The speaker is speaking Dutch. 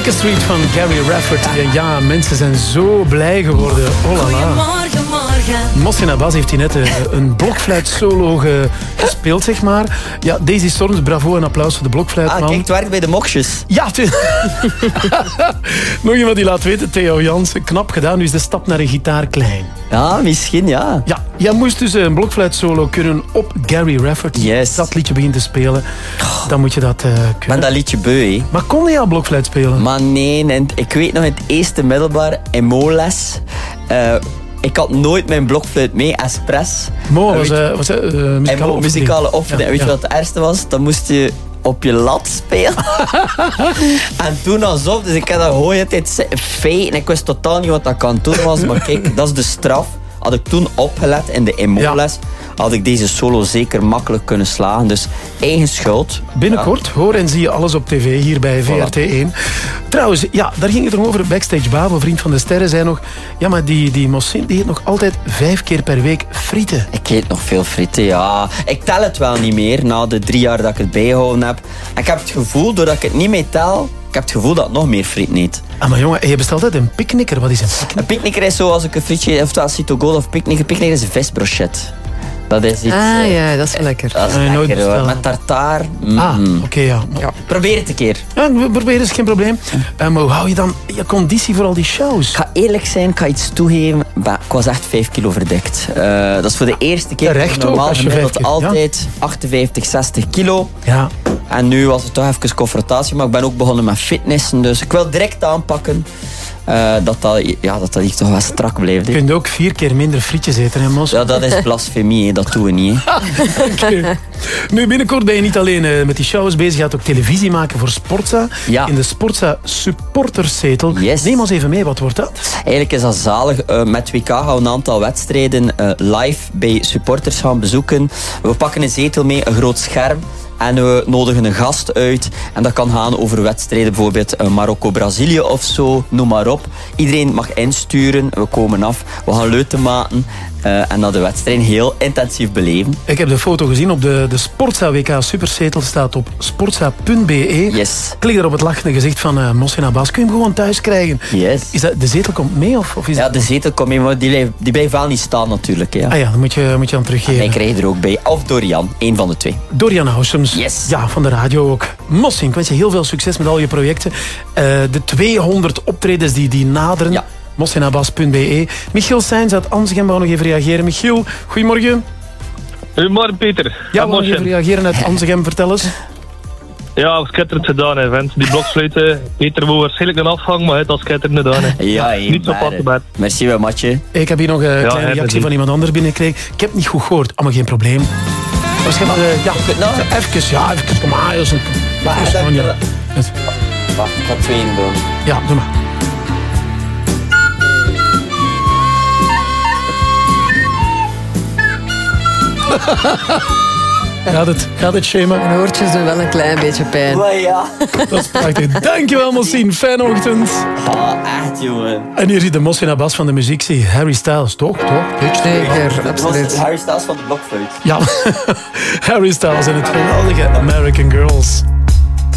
Baker Street van Gary Rafferty. Ja, mensen zijn zo blij geworden. Oh la la. Mohsin Abbas heeft hier net een blokfluit-solo gespeeld, zeg maar. Ja, Daisy Storms, bravo en applaus voor de blokfluitman. Kijk, het werkt bij de moksjes. Ja, nog iemand die laat weten, Theo Jansen. Knap gedaan, nu is de stap naar een gitaar klein. Ja, misschien, ja. Ja, jij moest dus een blokfluit-solo kunnen op Gary Rafferty. Yes. Dat liedje begint te spelen. Dan moet je dat kunnen. Ik ben dat liedje beu, hè. Maar kon je al blokfluit spelen? Maar nee, en ik weet nog in het eerste middelbaar, in Mo-les... ik had nooit mijn blokfluit mee, expres. Mo was muzikale oefening. Weet je wat het ergste was? Dan moest je op je lat spelen. En toen alsof, dus ik had dat gewoon altijd feit en ik wist totaal niet wat dat kan doen was. Maar kijk, dat is de straf. Had ik toen opgelet in de emo-les, had ik deze solo zeker makkelijk kunnen slagen. Dus eigen schuld. Binnenkort hoor en zie je alles op tv hier bij VRT1. Trouwens, ja, daar ging het nog over. Backstage Babo, vriend van de sterren, zei nog... Ja, maar die Mohsin, die eet nog altijd 5 keer per week frieten. Ik eet nog veel frieten, ja. Ik tel het wel niet meer, na de 3 jaar dat ik het bijgehouden heb. En ik heb het gevoel, doordat ik het niet mee tel... Ik heb het gevoel dat ik nog meer friet eet. Ah, maar jongen, je bestelt altijd een picknicker. Wat is een picknicker? Een picknicker is zo als ik een frietje... Oftewel Citogol of picknicker. Picknicker is een visbrochet. Dat is iets... ja, dat is lekker. Dat is lekker, hoor. Met tartaar. Oké, ja. Probeer het een keer. Ja, probeer eens, geen probleem. Maar hoe hou je dan je conditie voor al die shows? Ik ga eerlijk zijn, ik ga iets toegeven. Ik was echt 5 kilo verdikt. Dat is voor de eerste keer. Terecht normaal ook, gemiddeld altijd 58, 60 kilo. Ja. En nu was het toch even confrontatie. Maar ik ben ook begonnen met fitnessen. Dus ik wil direct aanpakken dat hier toch wel strak blijft. Je kunt ook 4 keer minder frietjes eten, hè, Mos? Ja, dat is blasfemie. Hè. Dat doen we niet. Okay. Nu, binnenkort ben je niet alleen met die shows bezig. Je gaat ook televisie maken voor Sportza. Ja. In de Sportza supporterszetel. Yes. Neem ons even mee, wat wordt dat? Eigenlijk is dat zalig. Met WK gaan we een aantal wedstrijden live bij supporters gaan bezoeken. We pakken een zetel mee, een groot scherm. En we nodigen een gast uit. En dat kan gaan over wedstrijden, bijvoorbeeld Marokko-Brazilië of zo, noem maar op. Iedereen mag insturen, we komen af, we gaan leuten maken. En dat de wedstrijd heel intensief beleven. Ik heb de foto gezien op de Sportza WK Superzetel. Staat op sportza.be. Yes. Klik daar op het lachende gezicht van Mohsin Abbas. Kun je hem gewoon thuis krijgen? Yes. Is dat, de zetel komt mee? Of is ja, de zetel komt mee, maar die blijft wel niet staan natuurlijk. Ja. Ah ja, dan moet je aan teruggeven. En ik krijg er ook bij. Of Dorian, één van de twee. Dorian Housems. Yes. Ja, van de radio ook. Mohsin, ik wens je heel veel succes met al je projecten. De 200 optredens die naderen. Ja. Mohsinabbas.be. Michiel Sainz uit Anzegem wou nog even reageren. Michiel, goedemorgen. Goedemorgen, Peter. Ja, wou nog even reageren uit Anzegem. Vertel eens. Ja, schitterend gedaan, hè, vent. Die blokfluiten. Peter wil waarschijnlijk een afgang, maar het was schitterend gedaan. Hè. Ja, niet zo pat erbij. Merci wel, matje. Ik heb hier nog een kleine reactie van iemand anders binnengekregen. Ik heb het niet goed gehoord. Allemaal geen probleem. Waarschijnlijk, even, kom maar. Wacht, ik ga 2 doen. Ja, doe maar. Gaat het, Shema? Mijn oortjes doen wel een klein beetje pijn. Maar ja. Dat is prachtig. Dankjewel, Mohsin. Fijne ochtend. Echt, jongen. En hier zit de Mohsin Abbas van de muziek. Zie Harry Styles, toch? Zeker, absoluut. Harry Styles van de blokfluit. Ja, Harry Styles en het geweldige American Girls.